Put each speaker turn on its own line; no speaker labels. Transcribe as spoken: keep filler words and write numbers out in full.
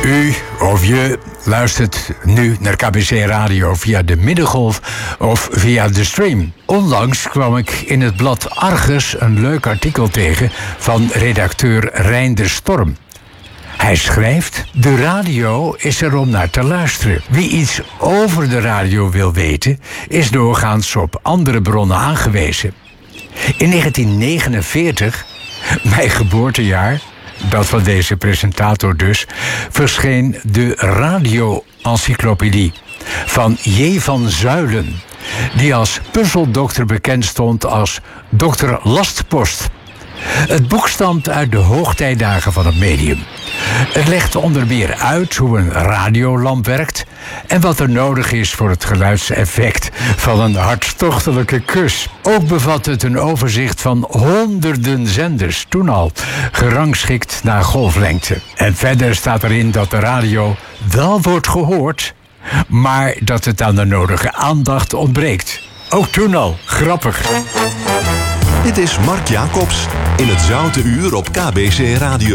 U of je luistert nu naar K B C Radio via de middengolf of via de stream. Onlangs kwam ik in het blad Argus een leuk artikel tegen van redacteur Reinder Storm. Hij schrijft: de radio is er om naar te luisteren. Wie iets over de radio wil weten, is doorgaans op andere bronnen aangewezen. In negentien negenenveertig, mijn geboortejaar, dat van deze presentator dus, verscheen de radio-encyclopedie van J. van Zuilen, die als puzzeldokter bekend stond als dokter Lastpost. Het boek stamt uit de hoogtijdagen van het medium. Het legt onder meer uit hoe een radiolamp werkt en wat er nodig is voor het geluidseffect van een hartstochtelijke kus. Ook bevat het een overzicht van honderden zenders, toen al, gerangschikt naar golflengte. En verder staat erin dat de radio wel wordt gehoord, maar dat het aan de nodige aandacht ontbreekt. Ook toen al, grappig.
Dit is Mark Jacobs in het Zoute Uur op K B C Radio.